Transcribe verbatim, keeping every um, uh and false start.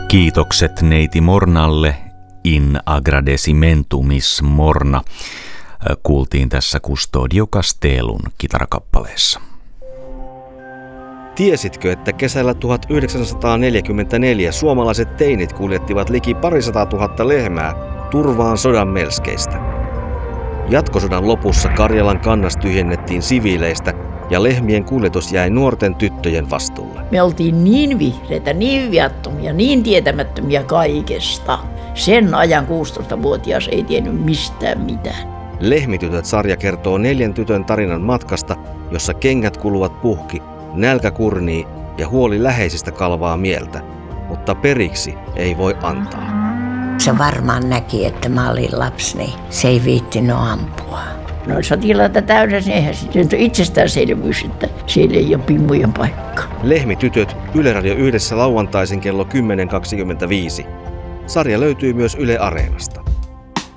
Kiitokset neiti Mornalle, in agradecimentumis Morna, kuultiin tässä Custodio Castellun kitarakappaleessa. Tiesitkö, että kesällä tuhatyhdeksänsataaneljäkymmentäneljä suomalaiset teinit kuljettivat liki parisataa tuhatta lehmää turvaan sodan melskeistä? Jatkosodan lopussa Karjalan kannas tyhjennettiin siviileistä ja lehmien kuljetus jäi nuorten tyttöjen vastuulle. Me oltiin niin vihreitä, niin viattomia, niin tietämättömiä kaikesta. Sen ajan kuusitoistavuotias ei tiennyt mistään mitään. Lehmitytöt-sarja kertoo neljän tytön tarinan matkasta, jossa kengät kuluvat puhki, nälkä kurnii ja huoli läheisistä kalvaa mieltä, mutta periksi ei voi antaa. Se varmaan näki, että mä olin lapsi, niin se ei viittinyt ampua. No sotilaita täydessä, eihän sitten itsestäänselvyys, että siellä ei ole pimmujen paikka. Lehmitytöt, Yle Radio yhdessä lauantaisin kello kymmenen kaksikymmentäviisi. Sarja löytyy myös Yle Areenasta.